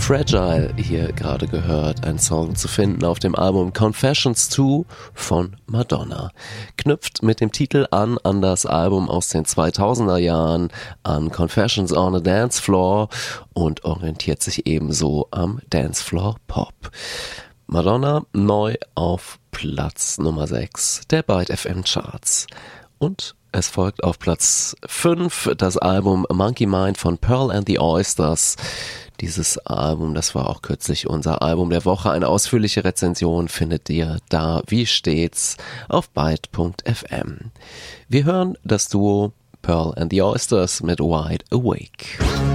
Fragile hier gerade gehört, ein Song zu finden auf dem Album Confessions 2 von Madonna. Knüpft mit dem Titel an das Album aus den 2000er Jahren, an Confessions on a Dance Floor und orientiert sich ebenso am Dancefloor Pop. Madonna neu auf Platz Nummer 6 der Byte FM Charts. Und es folgt auf Platz 5 das Album Monkey Mind von Pearl and the Oysters. Dieses Album, das war auch kürzlich unser Album der Woche. Eine ausführliche Rezension findet ihr da wie stets auf byte.fm. Wir hören das Duo Pearl and the Oysters mit Wide Awake.